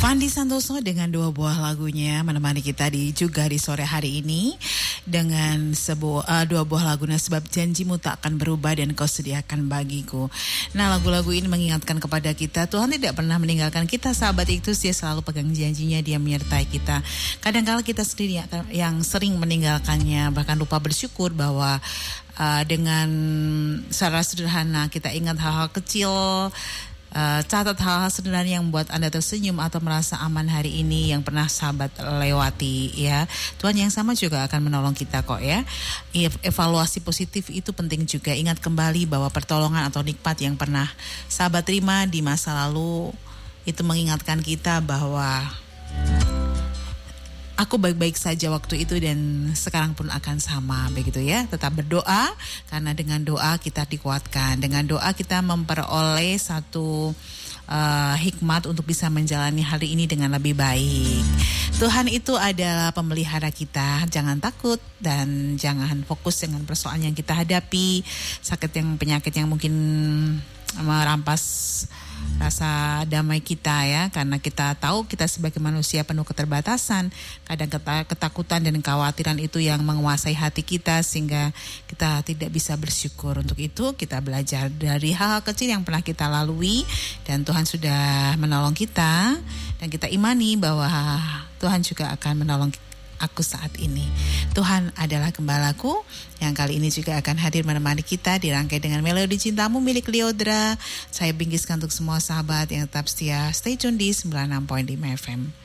Fandi Santoso dengan dua buah lagunya menemani kita juga di sore hari ini dengan dua buah lagunya Sebab Janjimu Tak Akan Berubah dan Kau Sediakan Bagiku. Nah, lagu-lagu ini mengingatkan kepada kita Tuhan tidak pernah meninggalkan kita, sahabat itu dia selalu pegang janjinya, dia menyertai kita. Kadang-kala kita sendiri yang sering meninggalkannya, bahkan lupa bersyukur bahwa dengan secara sederhana kita ingat hal-hal kecil. Catat hal-hal sederhana yang membuat Anda tersenyum atau merasa aman hari ini yang pernah sahabat lewati ya. Tuhan yang sama juga akan menolong kita kok ya. Evaluasi positif itu penting juga. Ingat kembali bahwa pertolongan atau nikmat yang pernah sahabat terima di masa lalu itu mengingatkan kita bahwa aku baik-baik saja waktu itu dan sekarang pun akan sama, begitu ya. Tetap berdoa karena dengan doa kita dikuatkan. Dengan doa kita memperoleh satu hikmat untuk bisa menjalani hari ini dengan lebih baik. Tuhan itu adalah pemelihara kita. Jangan takut dan jangan fokus dengan persoalan yang kita hadapi, penyakit yang mungkin merampas rasa damai kita ya, karena kita tahu kita sebagai manusia penuh keterbatasan. Kadang ketakutan dan kekhawatiran itu yang menguasai hati kita sehingga kita tidak bisa bersyukur. Untuk itu kita belajar dari hal-hal kecil yang pernah kita lalui dan Tuhan sudah menolong kita, dan kita imani bahwa Tuhan juga akan menolong aku saat ini. Tuhan adalah gembalaku yang kali ini juga akan hadir menemani kita dirangkai dengan Melodi Cintamu milik Lyodra. Saya bingkiskan untuk semua sahabat yang tetap setia. Stay tune di 96.5 FM.